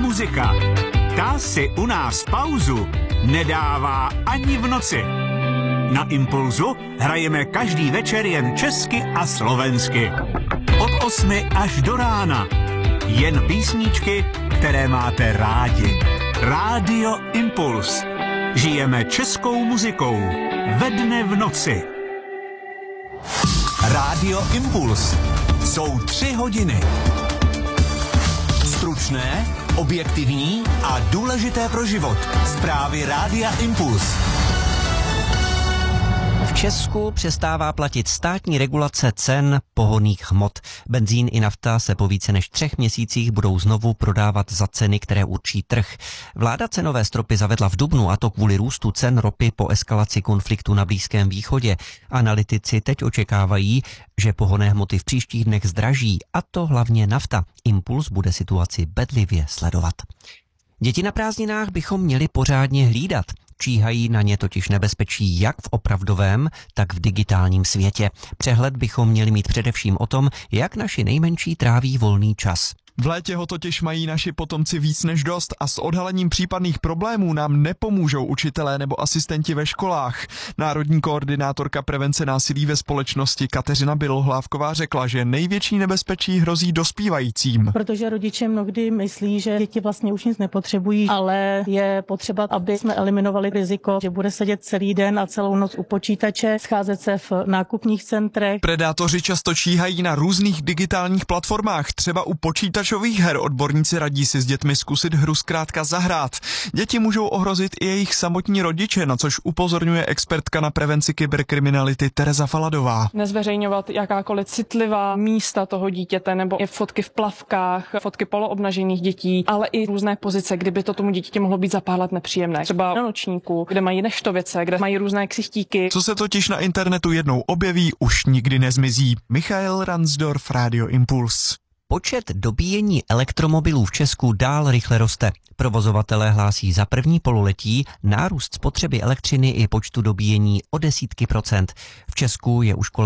muzika. Ta si u nás pauzu nedává ani v noci. Na Impulzu hrajeme každý večer jen česky a slovensky. Od 8 až do rána. Jen písničky, které máte rádi. Rádio Impuls. Žijeme českou muzikou. Ve dne v noci. Rádio Impuls. Jsou 3 hodiny. Stručné, objektivní a důležité pro život. Zprávy Rádia Impuls. V Česku přestává platit státní regulace cen pohonných hmot. Benzín i nafta se po více než 3 měsících budou znovu prodávat za ceny, které určí trh. Vláda cenové stropy zavedla v dubnu, a to kvůli růstu cen ropy po eskalaci konfliktu na Blízkém východě. Analytici teď očekávají, že pohonné hmoty v příštích dnech zdraží, a to hlavně nafta. Impuls bude situaci bedlivě sledovat. Děti na prázdninách bychom měli pořádně hlídat. Číhají na ně totiž nebezpečí jak v opravdovém, tak v digitálním světě. Přehled bychom měli mít především o tom, jak naši nejmenší tráví volný čas. V létě ho totiž mají naši potomci víc než dost a s odhalením případných problémů nám nepomůžou učitelé nebo asistenti ve školách. Národní koordinátorka prevence násilí ve společnosti Kateřina Bělohlávková řekla, že největší nebezpečí hrozí dospívajícím. Protože rodiče mnohdy myslí, že děti vlastně už nic nepotřebují, ale je potřeba, aby jsme eliminovali riziko, že bude sedět celý den a celou noc u počítače, scházet se v nákupních centrech. Predátoři často číhají na různých digitálních platformách, třeba u počítačových her. Odborníci radí si s dětmi zkusit hru zkrátka zahrát. Děti můžou ohrozit i jejich samotní rodiče, na což upozorňuje expertka na prevenci kyberkriminality Tereza Faladová. Nezveřejňovat jakákoliv citlivá místa toho dítěte, nebo i fotky v plavkách, fotky poloobnažených dětí, ale i různé pozice, kdyby to tomu dítěti mohlo být za pár let nepříjemné. Třeba na nočníku, kde mají neštovice, kde mají různé ksichtíky. Co se totiž na internetu jednou objeví, už nikdy nezmizí. Michael Ransdorf, Radio Impuls. Počet dobíjení elektromobilů v Česku dál rychle roste. Provozovatelé hlásí za první pololetí nárůst spotřeby elektřiny i počtu dobíjení o desítky procent. V Česku je už kolem